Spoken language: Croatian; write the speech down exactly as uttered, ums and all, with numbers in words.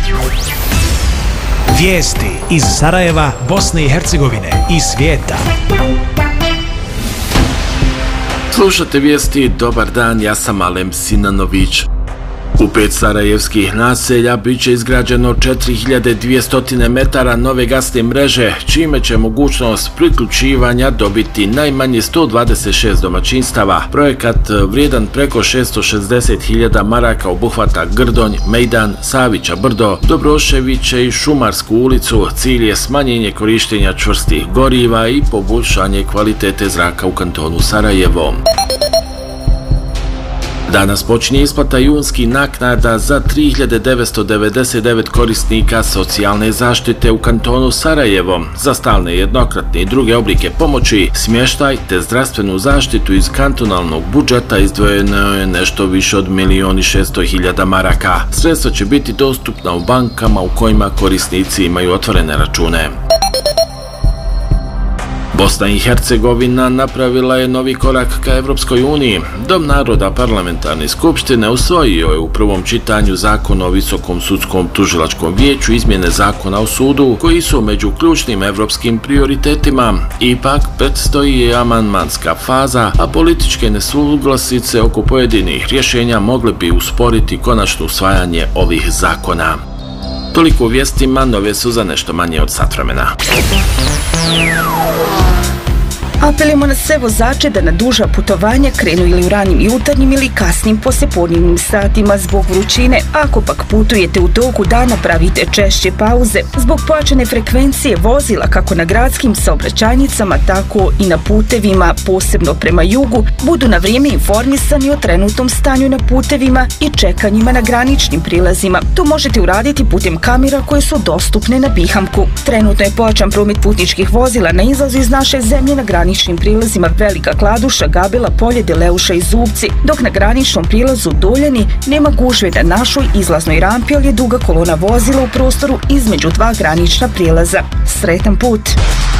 Vijesti iz Sarajeva, Bosne i Hercegovine i svijeta. Slušate vijesti, dobar dan, ja sam Alem Sinanović. U pet sarajevskih naselja bit će izgrađeno četiri hiljade dvjesto metara nove gasne mreže, čime će mogućnost priključivanja dobiti najmanje sto dvadeset šest domaćinstava. Projekat vrijedan preko šesto šezdeset hiljada maraka obuhvata Grdonj, Mejdan, Savića brdo, Dobroševiće i Šumarsku ulicu. Cilj je smanjenje korištenja čvrstih goriva i poboljšanje kvalitete zraka u kantonu Sarajevo. Danas počinje isplata junskih naknada za tri hiljade devetsto devedeset devet korisnika socijalne zaštite u kantonu Sarajevo. Za stalne, jednokratne i druge oblike pomoći, smještaj te zdravstvenu zaštitu iz kantonalnog budžeta izdvojeno je nešto više od milijon i šesto hiljada maraka. Sredstva će biti dostupna u bankama u kojima korisnici imaju otvorene račune. Bosna i Hercegovina napravila je novi korak ka Evropskoj uniji. Dom naroda parlamentarne skupštine usvojio je u prvom čitanju Zakon o Visokom sudskom tužilačkom vijeću, izmjene Zakona o sudu, koji su među ključnim evropskim prioritetima. Ipak predstoji je amandmanska faza, a političke nesuglasice oko pojedinih rješenja mogle bi usporiti konačno usvajanje ovih zakona. Toliko u vijestima, nove su za nešto manje od sat vremena. Apelujemo na sve vozače da na duža putovanja krenu ili u ranim jutarnjim ili kasnim poslijepodnevnim satima zbog vrućine. Ako pak putujete u toku dana, pravite češće pauze. Zbog pojačane frekvencije vozila kako na gradskim saobraćajnicama, tako i na putevima, posebno prema jugu, budu na vrijeme informisani o trenutnom stanju na putevima i čekanjima na graničnim prilazima. To možete uraditi putem kamera koje su dostupne na Bihamku. Trenutno je pojačan promet putničkih vozila na izlazu iz naše zemlje na graničnim prilazima Velika Kladuša, Gabela, Polje, Deleuša i Zubci, dok na graničnom prilazu Doljani nema gužve na našoj izlaznoj rampi, ali je duga kolona vozila u prostoru između dva granična prilaza. Sretan put!